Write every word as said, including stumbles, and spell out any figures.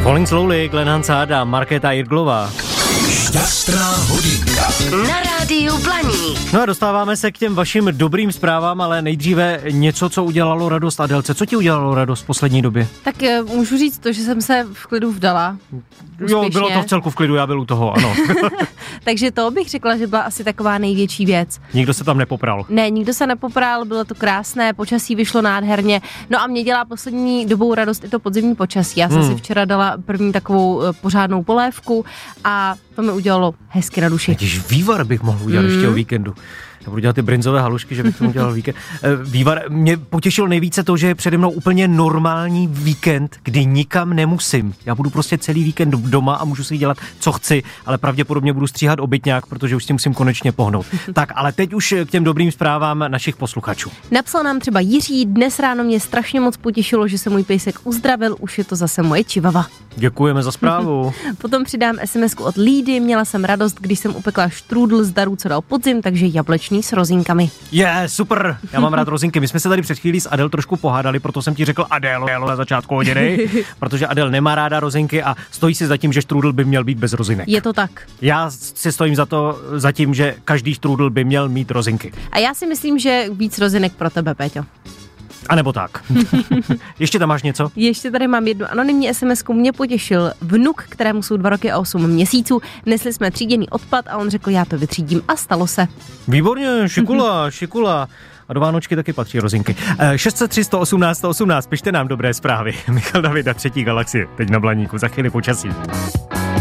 Falling Slowly, Glenn Hansard, Markéta Jirglová. Šťastná hodinka. Na rádiu Blaník. No a dostáváme se k těm vašim dobrým zprávám, ale nejdříve něco, co udělalo radost Adélce. Co ti udělalo radost v poslední době? Tak můžu říct to, že jsem se v klidu vdala. Úspěšně. Jo, bylo to v celku v klidu, já byl u toho, ano. Takže to bych řekla, že byla asi taková největší věc. Nikdo se tam nepopral. Ne, nikdo se nepopral, bylo to krásné, počasí vyšlo nádherně. No a mě dělá poslední dobou radost i to podzimní počasí. Já jsem hmm. si včera dala první takovou pořádnou polévku a to mi udělalo hezky na duši. Když vývar bych mohl udělat hmm. ještě o víkendu. Já budu dělat ty brinzové halušky, že bych tomu dělal víkend. Vývar, mě potěšilo nejvíce to, že je přede mnou úplně normální víkend, kdy nikam nemusím. Já budu prostě celý víkend doma a můžu si dělat, co chci, ale pravděpodobně budu stříhat obytňák, protože už si musím konečně pohnout. Tak, ale teď už k těm dobrým zprávám našich posluchačů. Napsal nám třeba Jiří, dnes ráno mě strašně moc potěšilo, že se můj pejsek uzdravil, už je to zase moje čivava. Děkujeme za zprávu. Potom přidám es em esku od Lídy, měla jsem radost, když jsem upekla štrůdl z darů, co dal podzim, takže jablečný s rozinkami. Je, yeah, super, já mám rád rozinky. My jsme se tady před chvílí s Adel trošku pohádali, proto jsem ti řekl Adélo na začátku hodiny, protože Adel nemá ráda rozinky a stojí si za tím, že štrůdl by měl být bez rozinek. Je to tak. Já si stojím za to, za tím, že každý štrůdl by měl mít rozinky. A já si myslím, že víc rozinek pro tebe, Péťo. A nebo tak. Ještě tam máš něco? Ještě tady mám jednu anonymní es em esku. Mě potěšil vnuk, kterému jsou dva roky a osm měsíců. Nesli jsme tříděný odpad a on řekl, já to vytřídím a stalo se. Výborně, šikula, šikula. A do Vánočky taky patří rozinky. šest set tři sto osmnáct sto osmnáct, pište nám dobré zprávy. Michal Davida, Třetí galaxie, teď na Blaníku, za chvíli počasí.